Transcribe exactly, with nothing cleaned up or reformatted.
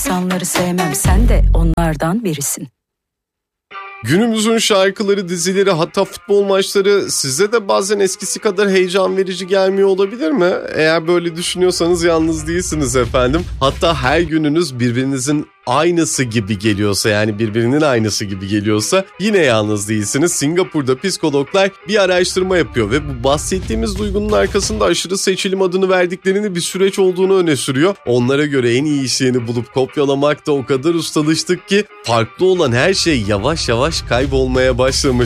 İnsanları sevmem, sen de onlardan birisin. Günümüzün şarkıları, dizileri, hatta futbol maçları size de bazen eskisi kadar heyecan verici gelmiyor olabilir mi? Eğer böyle düşünüyorsanız yalnız değilsiniz efendim. Hatta her gününüz birbirinizin aynısı gibi geliyorsa, yani birbirinin aynısı gibi geliyorsa yine yalnız değilsiniz. Singapur'da psikologlar bir araştırma yapıyor ve bu bahsettiğimiz duygunun arkasında aşırı seçilim adını verdiklerini bir süreç olduğunu öne sürüyor. Onlara göre en iyi işlerini bulup kopyalamakta o kadar ustalaştık ki farklı olan her şey yavaş yavaş kaybolmaya başlamış.